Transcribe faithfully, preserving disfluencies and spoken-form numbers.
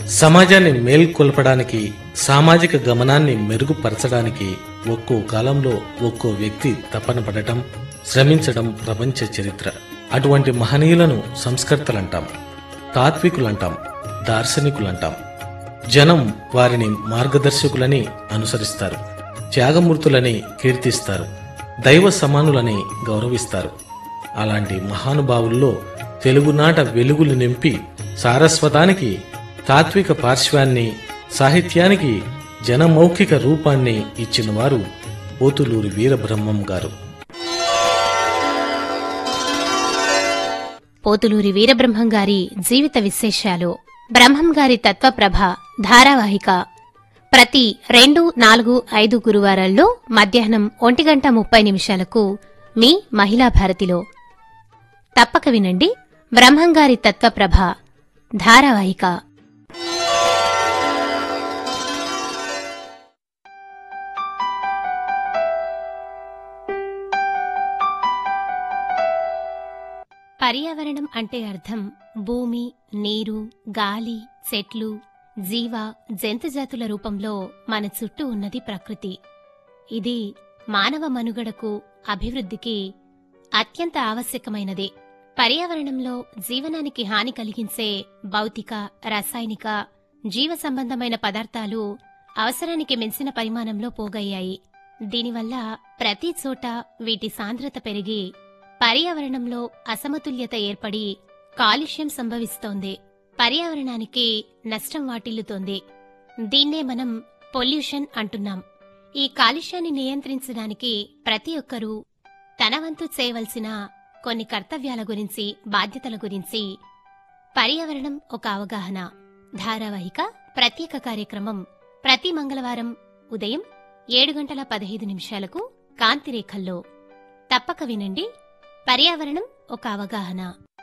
సమాజాన్ని మేల్కొల్పడానికి, సామాజిక గమనాన్ని మెరుగుపరచడానికి ఒక్కో కాలంలో ఒక్కో వ్యక్తి తపన పడటం, శ్రమించడం ప్రపంచ చరిత్ర. అటువంటి మహనీయులను సంస్కర్తలంటాం, తాత్వికులంటాం, దార్శనికులంటాం. జనం వారిని మార్గదర్శకులని అనుసరిస్తారు, త్యాగమూర్తులని కీర్తిస్తారు, దైవ సమానులని గౌరవిస్తారు. అలాంటి మహానుభావుల్లో తెలుగునాట వెలుగులు నింపి సారస్వతానికి తాత్విక పార్శ్వాన్ని, సాహిత్యానికి జనమౌఖిక రూపాన్ని ఇచ్చినవారు పోతులూరి వీరబ్రహ్మం గారు. పోతులూరి వీరబ్రహ్మం గారి జీవిత విశేషాలు. బ్రహ్మం గారి తత్వప్రభ ధారావాహిక ప్రతి రెండు, నాలుగు, ఐదు గురువారాల్లో మధ్యాహ్నం ఒంటి గంట ముప్పై నిమిషాలకు మీ మహిళా భారతిలో తప్పక వినండి. బ్రహ్మంగారి తత్వప్రభ ధారావాహిక. పర్యావరణం అంటే అర్థం భూమి, నీరు, గాలి, చెట్లు, జీవ, జంతుజాతుల రూపంలో మన చుట్టూ ఉన్నది ప్రకృతి. ఇది మానవ మనుగడకు, అభివృద్ధికి అత్యంత ఆవశ్యకమైనది. పర్యావరణంలో జీవనానికి హాని కలిగించే భౌతిక, రసాయనిక, జీవ సంబంధమైన పదార్థాలు అవసరానికి మించిన పరిమాణంలో పోగయ్యాయి. దీనివల్ల ప్రతి చోట వీటి సాంద్రత పెరిగి పర్యావరణంలో అసమతుల్యత ఏర్పడి కాలుష్యం సంభవిస్తోంది. పర్యావరణానికి నష్టం వాటిల్లుతోంది. దీన్నే మనం పొల్యూషన్ అంటున్నాం. ఈ కాలుష్యాన్ని నియంత్రించడానికి ప్రతి ఒక్కరూ తన వంతు చేయవలసిన కొన్ని కర్తవ్యాల గురించి, బాధ్యతల గురించి పర్యావరణం ఒక అవగాహన ధారావాహిక ప్రత్యేక కార్యక్రమం ప్రతి మంగళవారం ఉదయం ఏడు గంటల పదహైదు నిమిషాలకు కాంతిరేఖల్లో తప్పక వినండి. పర్యావరణం ఒక అవగాహన.